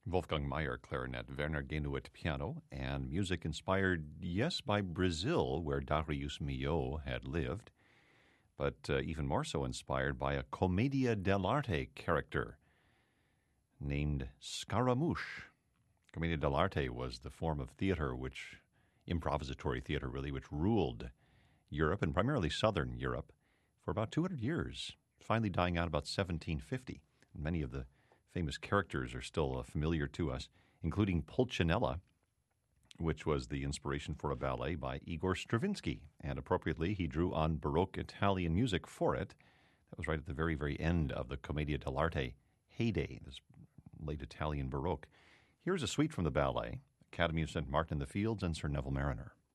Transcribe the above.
Wolfgang Mayer, clarinet, Werner Genuit, piano, and music inspired, yes, by Brazil, where Darius Milhaud had lived, but even more so inspired by a Commedia dell'arte character named Scaramouche. Commedia dell'arte was the form of theater improvisatory theater really, which ruled Europe, and primarily southern Europe, for about 200 years, finally dying out about 1750. Many of the famous characters are still familiar to us, including Pulcinella, which was the inspiration for a ballet by Igor Stravinsky. And appropriately, he drew on Baroque Italian music for it. That was right at the very, very end of the Commedia dell'arte heyday, this late Italian Baroque. Here's a suite from the ballet, Academy of St. Martin in the Fields and Sir Neville Mariner.